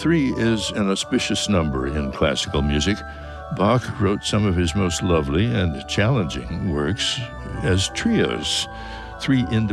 Three is an auspicious number in classical music. Bach wrote some of his most lovely and challenging works as trios, three